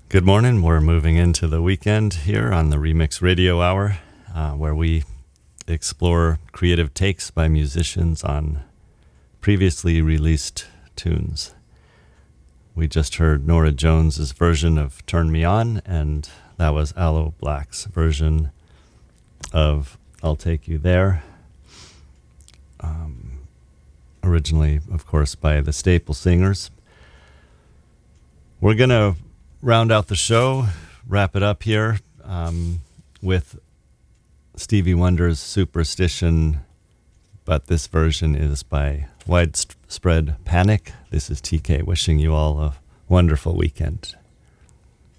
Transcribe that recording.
Good morning. We're moving into the weekend here on the Remix Radio Hour, where we explore creative takes by musicians on previously released tunes. We just heard Norah Jones's version of Turn Me On, and that was Aloe Black's version of I'll Take You There. Originally, of course, by the Staple Singers. We're going to round out the show, wrap it up here with Stevie Wonder's Superstition, but this version is by Widespread Panic. This is TK wishing you all a wonderful weekend.